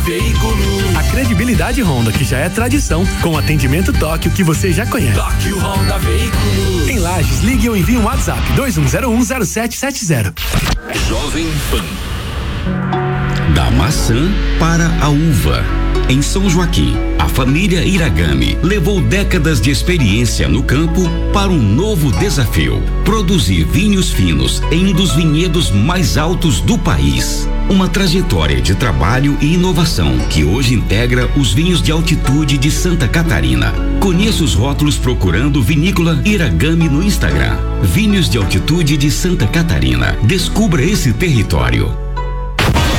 Veículos. A credibilidade Honda, que já é tradição, com atendimento Tóquio que você já conhece. Tóquio Honda Veículos. Em Lages, ligue ou envie um WhatsApp 21010770. Jovem Pan. Da maçã para a uva. Em São Joaquim, a família Iragami levou décadas de experiência no campo para um novo desafio: produzir vinhos finos em um dos vinhedos mais altos do país. Uma trajetória de trabalho e inovação que hoje integra os vinhos de altitude de Santa Catarina. Conheça os rótulos procurando Vinícola Iragami no Instagram. Vinhos de altitude de Santa Catarina. Descubra esse território.